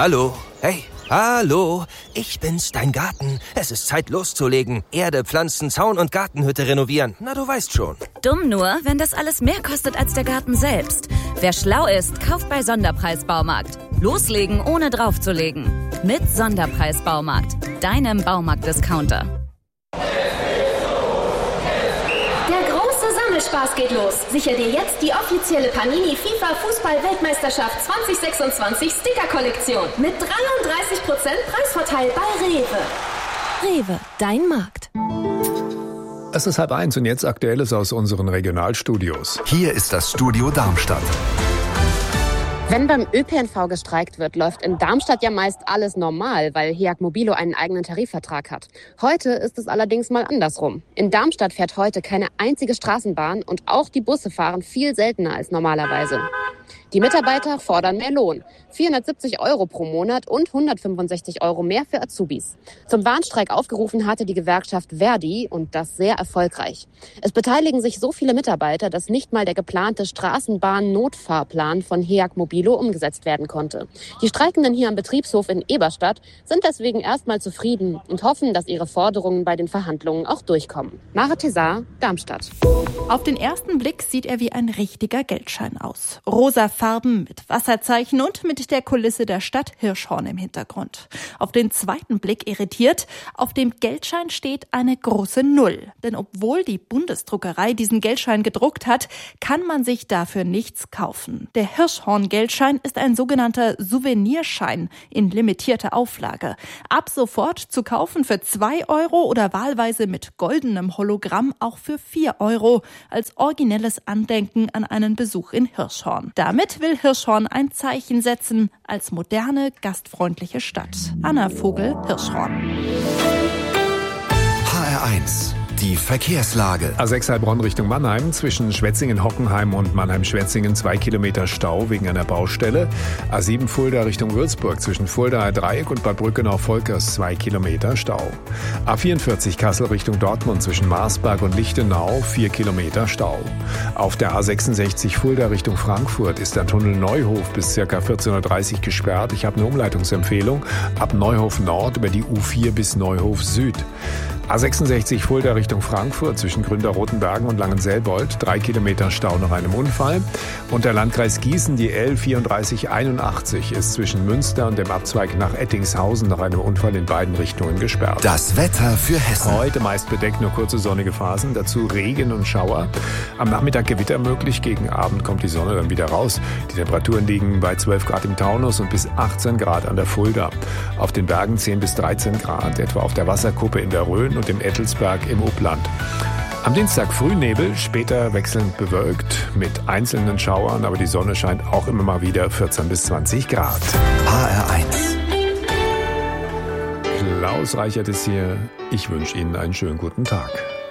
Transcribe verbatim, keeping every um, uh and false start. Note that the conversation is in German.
Hallo? Hey, hallo? Ich bin's, dein Garten. Es ist Zeit loszulegen. Erde, Pflanzen, Zaun und Gartenhütte renovieren. Na, du weißt schon. Dumm nur, wenn das alles mehr kostet als der Garten selbst. Wer schlau ist, kauft bei Sonderpreis-Baumarkt. Loslegen, ohne draufzulegen. Mit Sonderpreis-Baumarkt. Deinem Baumarkt-Discounter. Spaß geht los. Sichere dir jetzt die offizielle Panini FIFA Fußball-Weltmeisterschaft zwanzig sechsundzwanzig Sticker-Kollektion mit dreiunddreißig Prozent Preisvorteil bei Rewe. Rewe, dein Markt. Es ist halb eins und jetzt Aktuelles aus unseren Regionalstudios. Hier ist das Studio Darmstadt. Wenn beim Ö P N V gestreikt wird, läuft in Darmstadt ja meist alles normal, weil Heag Mobilo einen eigenen Tarifvertrag hat. Heute ist es allerdings mal andersrum. In Darmstadt fährt heute keine einzige Straßenbahn und auch die Busse fahren viel seltener als normalerweise. Die Mitarbeiter fordern mehr Lohn. vierhundertsiebzig Euro pro Monat und hundertfünfundsechzig Euro mehr für Azubis. Zum Warnstreik aufgerufen hatte die Gewerkschaft Verdi und das sehr erfolgreich. Es beteiligen sich so viele Mitarbeiter, dass nicht mal der geplante Straßenbahn-Notfahrplan von Heag Mobilo umgesetzt werden konnte. Die Streikenden hier am Betriebshof in Eberstadt sind deswegen erstmal zufrieden und hoffen, dass ihre Forderungen bei den Verhandlungen auch durchkommen. Mara Tessar, Darmstadt. Auf den ersten Blick sieht er wie ein richtiger Geldschein aus. Rosa Farben mit Wasserzeichen und mit der Kulisse der Stadt Hirschhorn im Hintergrund. Auf den zweiten Blick irritiert, auf dem Geldschein steht eine große Null. Denn obwohl die Bundesdruckerei diesen Geldschein gedruckt hat, kann man sich dafür nichts kaufen. Der Hirschhorn-Geldschein ist ein sogenannter Souvenirschein in limitierter Auflage. Ab sofort zu kaufen für zwei Euro oder wahlweise mit goldenem Hologramm auch für vier Euro als originelles Andenken an einen Besuch in Hirschhorn. Damit will Hirschhorn ein Zeichen setzen als moderne, gastfreundliche Stadt. Anna Vogel, Hirschhorn. H R eins. Die Verkehrslage. A sechs Heilbronn Richtung Mannheim, zwischen Schwetzingen-Hockenheim und Mannheim-Schwetzingen zwei Kilometer Stau wegen einer Baustelle. A sieben Fulda Richtung Würzburg, zwischen Fuldaer Dreieck und Bad Brückenau-Volkers zwei Kilometer Stau. A vierundvierzig Kassel Richtung Dortmund, zwischen Marsberg und Lichtenau vier Kilometer Stau. Auf der A sechsundsechzig Fulda Richtung Frankfurt ist der Tunnel Neuhof bis ca. vierzehn Uhr dreißig gesperrt. Ich habe eine Umleitungsempfehlung. Ab Neuhof Nord über die U vier bis Neuhof Süd. A sechsundsechzig Fulda Richtung Frankfurt, zwischen Gründerrotenbergen und Langenselbold, drei Kilometer Stau nach einem Unfall. Und der Landkreis Gießen, die L vierunddreißig einundachtzig, ist zwischen Münster und dem Abzweig nach Ettingshausen nach einem Unfall in beiden Richtungen gesperrt. Das Wetter für Hessen. Heute meist bedeckt, nur kurze sonnige Phasen, dazu Regen und Schauer. Am Nachmittag Gewitter möglich, gegen Abend kommt die Sonne dann wieder raus. Die Temperaturen liegen bei zwölf Grad im Taunus und bis achtzehn Grad an der Fulda. Auf den Bergen zehn bis dreizehn Grad, etwa auf der Wasserkuppe in der Rhön und im Ettelsberg im Upland. Am Dienstag Frühnebel, später wechselnd bewölkt mit einzelnen Schauern, aber die Sonne scheint auch immer mal wieder, vierzehn bis zwanzig Grad. H R eins. Klaus Reichert ist hier. Ich wünsche Ihnen einen schönen guten Tag.